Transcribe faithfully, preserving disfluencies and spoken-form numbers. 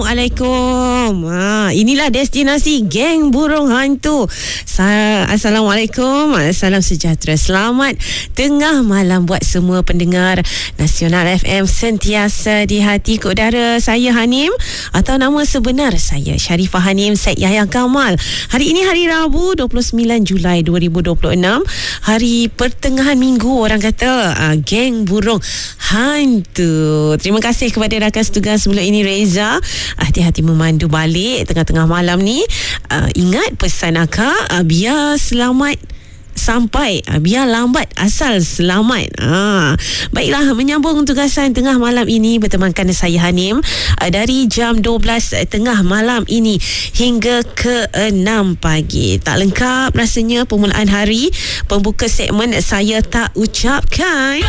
Assalamualaikum. Ha, inilah destinasi geng burung hantu. Sa- Assalamualaikum. Salam sejahtera. Selamat tengah malam buat semua pendengar Nasional F M sentiasa di hati udara. Saya Hanim, atau nama sebenar saya Sharifah Hanim Said Yahya Kamal. Hari ini hari Rabu dua puluh sembilan Julai dua ribu dua puluh enam. Hari pertengahan minggu orang kata. Ha, geng burung hantu. Terima kasih kepada rakan setugas sebelum ini, Reza. Hati-hati memandu balik tengah-tengah malam ni. Uh, ingat pesan akak, uh, biar selamat sampai, uh, biar lambat asal selamat. uh, Baiklah, menyambung tugasan tengah malam ini bertemankan saya Hanim, uh, dari jam dua belas tengah malam ini hingga ke enam pagi. Tak lengkap rasanya permulaan hari. Pembuka segmen saya tak ucapkan.